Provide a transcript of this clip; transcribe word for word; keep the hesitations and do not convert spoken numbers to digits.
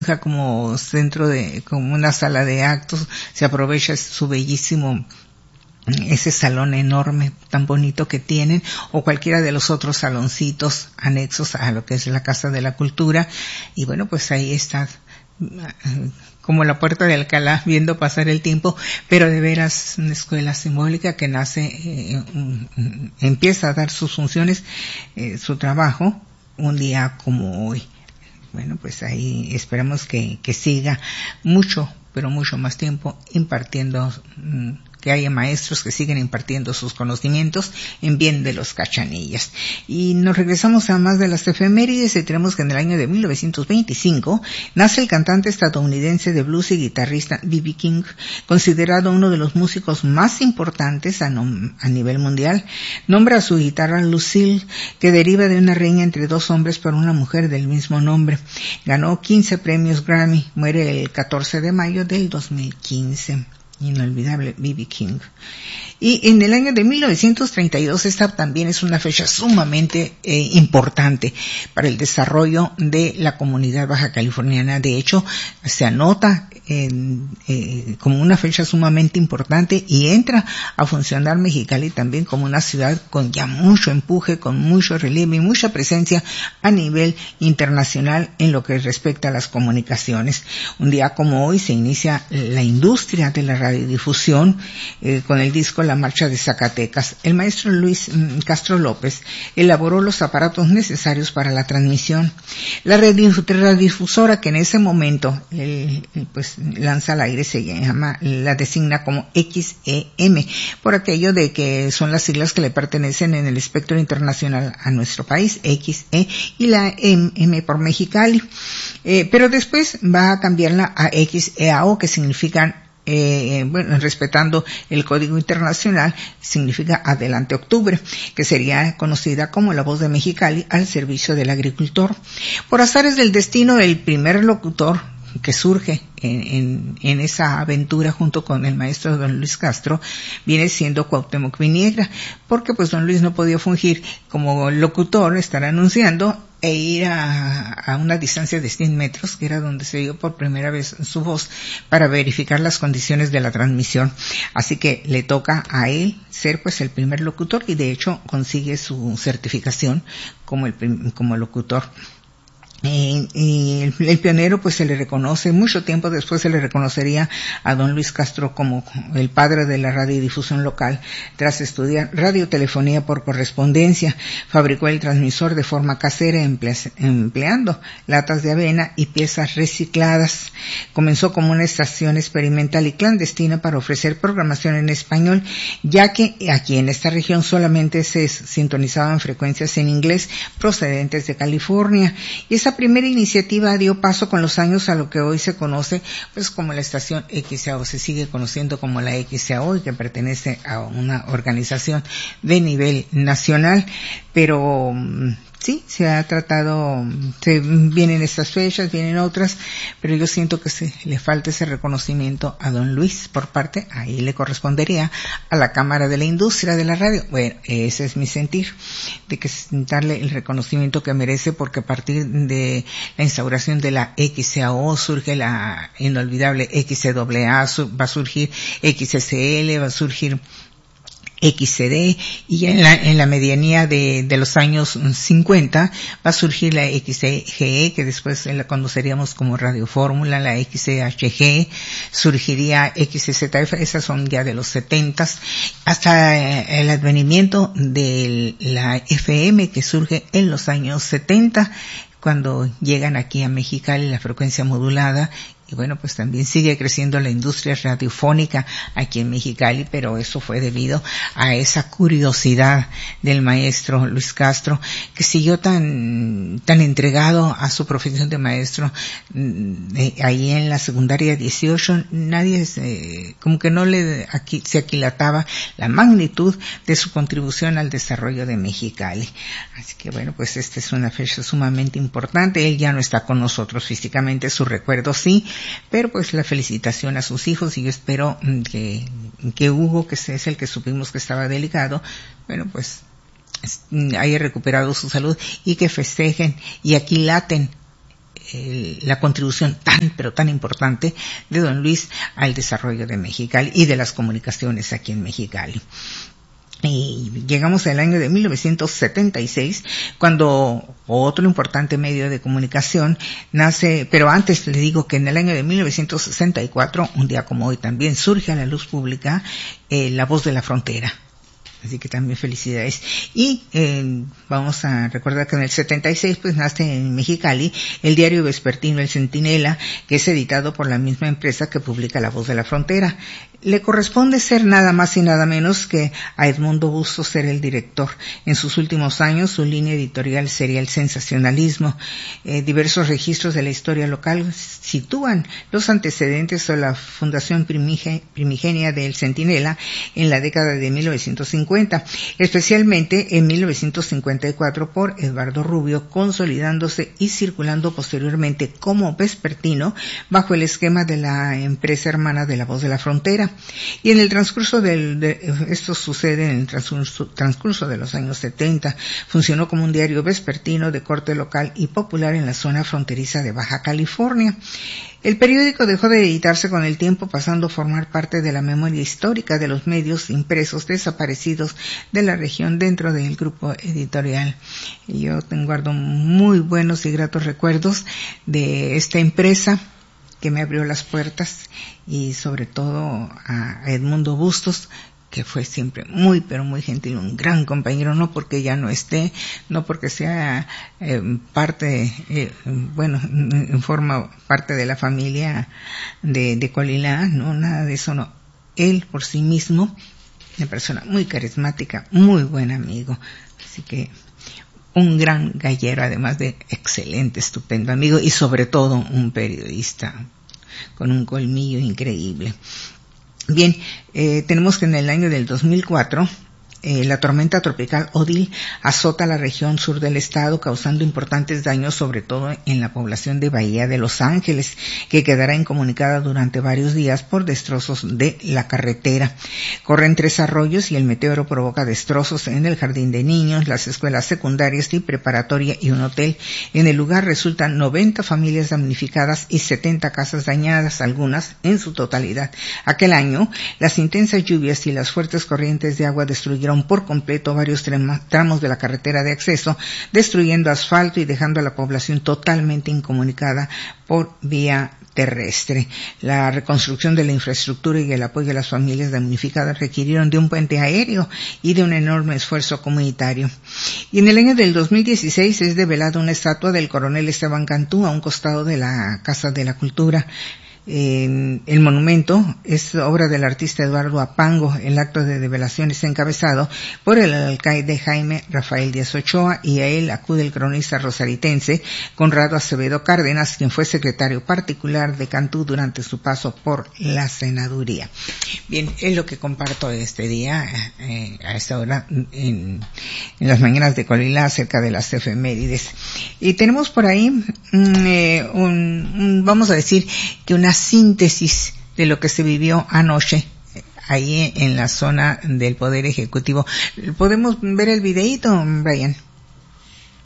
como centro de, como una sala de actos, se aprovecha su bellísimo ese salón enorme tan bonito que tienen, o cualquiera de los otros saloncitos anexos a lo que es la Casa de la Cultura, y bueno, pues ahí está como la Puerta de Alcalá viendo pasar el tiempo, pero de veras una escuela simbólica que nace, eh, um, empieza a dar sus funciones, eh, su trabajo un día como hoy. Bueno, pues ahí esperamos que, que siga mucho, pero mucho más tiempo impartiendo, mmm, que haya maestros que siguen impartiendo sus conocimientos en bien de los Cachanillas. Y nos regresamos a más de las efemérides y tenemos que en el año de mil novecientos veinticinco nace el cantante estadounidense de blues y guitarrista B B King, considerado uno de los músicos más importantes a, no, a nivel mundial. Nombra a su guitarra Lucille, que deriva de una riña entre dos hombres por una mujer del mismo nombre. Ganó quince premios Grammy, muere el catorce de mayo del dos mil quince. Inolvidable B B King. Y en el año de mil novecientos treinta y dos, esta también es una fecha sumamente eh, importante para el desarrollo de la comunidad baja californiana. De hecho, se anota en, eh, como una fecha sumamente importante y entra a funcionar Mexicali también como una ciudad con ya mucho empuje, con mucho relieve y mucha presencia a nivel internacional en lo que respecta a las comunicaciones. Un día como hoy se inicia la industria de la radiodifusión eh, con el disco La Marcha de Zacatecas. El maestro Luis mm, Castro López elaboró los aparatos necesarios para la transmisión. La radiodifusora que en ese momento eh, pues lanza al aire se llama, la designa como X E M, por aquello de que son las siglas que le pertenecen en el espectro internacional a nuestro país, X E, y la M, M por Mexicali. Eh, pero después va a cambiarla a X E A O, que significan Eh, bueno, respetando el código internacional, significa Adelante Octubre, que sería conocida como La Voz de Mexicali al servicio del agricultor. Por azares del destino, el primer locutor que surge en, en, en esa aventura junto con el maestro don Luis Castro viene siendo Cuauhtémoc Viniegra, porque pues don Luis no podía fungir como locutor, estar anunciando e ir a, a una distancia de cien metros, que era donde se oyó por primera vez su voz, para verificar las condiciones de la transmisión. Así que le toca a él ser pues el primer locutor, y de hecho consigue su certificación como el como locutor. Eh, y el, el pionero pues se le reconoce, mucho tiempo después se le reconocería a don Luis Castro como el padre de la radiodifusión local. Tras estudiar radiotelefonía por correspondencia, fabricó el transmisor de forma casera emple, empleando latas de avena y piezas recicladas. Comenzó como una estación experimental y clandestina para ofrecer programación en español, ya que aquí en esta región solamente se sintonizaban frecuencias en inglés procedentes de California, y esa primera iniciativa dio paso con los años a lo que hoy se conoce pues como la estación X A O, se sigue conociendo como la X A O, y que pertenece a una organización de nivel nacional, pero sí, se ha tratado, se vienen estas fechas, vienen otras, pero yo siento que se le falta ese reconocimiento a don Luis por parte, ahí le correspondería a la Cámara de la Industria de la Radio. Bueno, ese es mi sentir, de que darle el reconocimiento que merece, porque a partir de la instauración de la X A O surge la inolvidable X A A, va a surgir X S L, va a surgir X C D, y en la, en la medianía de, de los años cincuenta va a surgir la X E G E, que después la conoceríamos como Radio Fórmula, la X E H G, surgiría X Z F, esas son ya de los setentas, hasta el advenimiento de la F M, que surge en los años setenta, cuando llegan aquí a Mexicali la frecuencia modulada. Y bueno, pues también sigue creciendo la industria radiofónica aquí en Mexicali, pero eso fue debido a esa curiosidad del maestro Luis Castro, que siguió tan tan entregado a su profesión de maestro. Eh, ahí en la secundaria dieciocho, nadie se, como que no le aquí, se aquilataba la magnitud de su contribución al desarrollo de Mexicali. Así que bueno, pues esta es una fecha sumamente importante. Él ya no está con nosotros físicamente, su recuerdo sí, pero pues la felicitación a sus hijos, y yo espero que, que Hugo, que es el que supimos que estaba delicado, bueno, pues haya recuperado su salud y que festejen y aquilaten el, la contribución tan, pero tan importante de don Luis al desarrollo de Mexicali y de las comunicaciones aquí en Mexicali. Y llegamos al año de mil novecientos setenta y seis, cuando otro importante medio de comunicación nace, pero antes le digo que en el año de mil novecientos sesenta y cuatro, un día como hoy, también surge a la luz pública eh, La Voz de la Frontera. Así que también felicidades. Y eh, vamos a recordar que en el setenta y seis pues nace en Mexicali el diario vespertino El Centinela, que es editado por la misma empresa que publica La Voz de la Frontera. Le corresponde ser nada más y nada menos que a Edmundo Bustos ser el director. En sus últimos años su línea editorial sería el sensacionalismo. Eh, diversos registros de la historia local sitúan los antecedentes de la fundación primige, primigenia del Centinela en la década de mil novecientos cincuenta, especialmente en mil novecientos cincuenta y cuatro por Eduardo Rubio, consolidándose y circulando posteriormente como vespertino bajo el esquema de la empresa hermana de La Voz de la Frontera. Y en el transcurso del, de, esto sucede en el transcurso, transcurso de los años setenta, funcionó como un diario vespertino de corte local y popular en la zona fronteriza de Baja California. El periódico dejó de editarse con el tiempo, pasando a formar parte de la memoria histórica de los medios impresos desaparecidos de la región dentro del grupo editorial. Yo guardo muy buenos y gratos recuerdos de esta empresa que me abrió las puertas, y sobre todo a Edmundo Bustos, que fue siempre muy, pero muy gentil, un gran compañero, no porque ya no esté, no porque sea eh, parte, eh, bueno, forma parte de la familia de, de Colilá, no, nada de eso, no. Él por sí mismo, una persona muy carismática, muy buen amigo, así que un gran gallero, además de excelente, estupendo amigo, y sobre todo un periodista con un colmillo increíble. Bien, eh, tenemos que en el año del dos mil cuatro, eh, la tormenta tropical Odile azota la región sur del estado, causando importantes daños, sobre todo en la población de Bahía de Los Ángeles, que quedará incomunicada durante varios días por destrozos de la carretera. Corren tres arroyos y el meteoro provoca destrozos en el jardín de niños, las escuelas secundarias y preparatoria y un hotel. En el lugar resultan noventa familias damnificadas y setenta casas dañadas, algunas en su totalidad. Aquel año, las intensas lluvias y las fuertes corrientes de agua destruyeron por completo varios tramos de la carretera de acceso, destruyendo asfalto y dejando a la población totalmente incomunicada por vía terrestre. La reconstrucción de la infraestructura y el apoyo a las familias damnificadas requirieron de un puente aéreo y de un enorme esfuerzo comunitario. Y en el año del dos mil dieciséis es develada una estatua del coronel Esteban Cantú a un costado de la Casa de la Cultura. Eh, el monumento es obra del artista Eduardo Apango. El acto de develación es encabezado por el alcaide Jaime Rafael Díaz Ochoa, y a él acude el cronista rosaritense Conrado Acevedo Cárdenas, quien fue secretario particular de Cantú durante su paso por la senaduría. Bien, es lo que comparto este día, eh, a esta hora, en, en las mañanas de Colilá, acerca de las efemérides. Y tenemos por ahí, mm, eh, un, un, vamos a decir que una síntesis de lo que se vivió anoche ahí en la zona del Poder Ejecutivo. ¿Podemos ver el videíto, Brian?